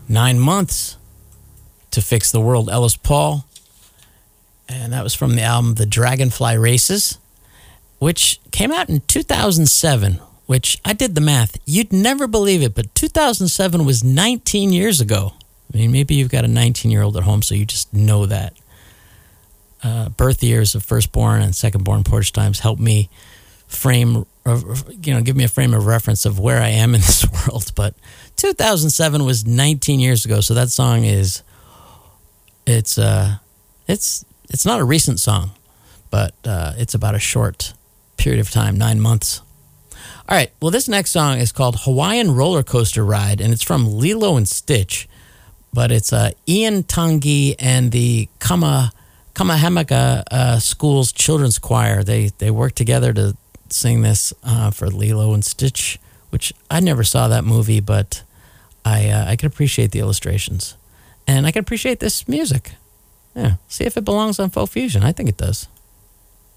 9 months to fix the world, Ellis Paul. And that was from the album The Dragonfly Races, which came out in 2007, which I did the math. You'd never believe it, but 2007 was 19 years ago. I mean, maybe you've got a 19-year-old at home, so you just know that. Birth years of firstborn and secondborn Porch Times help me give me a frame of reference of where I am in this world. But 2007 was 19 years ago, so that song it's not a recent song, but it's about a short period of time, 9 months. All right, well, this next song is called Hawaiian Roller Coaster Ride, and it's from Lilo and Stitch, but it's Ian Tangi and the Kamehameha School's Children's Choir. They work together to sing this for Lilo and Stitch, which I never saw that movie, but I could appreciate the illustrations. And I can appreciate this music. Yeah, see if it belongs on Folk Fusion. I think it does.